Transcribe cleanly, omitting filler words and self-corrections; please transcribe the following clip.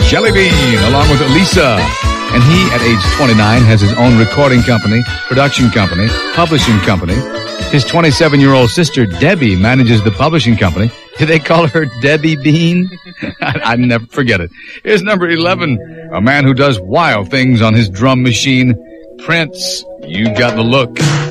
Jelly Bean, along with Elisa. And he, at age 29, has his own recording company, production company, publishing company. His 27-year-old sister, Debbie, manages the publishing company. Do they call her Debbie Bean? I never forget it. Here's number 11, a man who does wild things on his drum machine, Prince. You got the look.